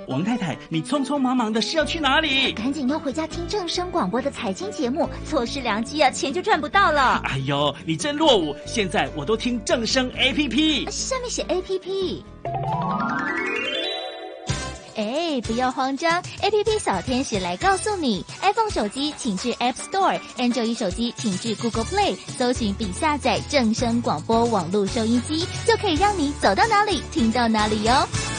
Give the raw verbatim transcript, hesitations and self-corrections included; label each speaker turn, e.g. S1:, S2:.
S1: 王太太，你匆匆忙忙的是要去哪里？
S2: 赶紧要回家听正声广播的财经节目，错失良机啊，钱就赚不到了。
S1: 哎呦，你真落伍！现在我都听正声 A P P，
S2: 下面写 A P P。哎，不要慌张 ，A P P 小天使来告诉你 ，iPhone 手机请至 App Store，Android 手机请至 Google Play， 搜寻并下载正声广播网络收音机，就可以让你走到哪里听到哪里哟。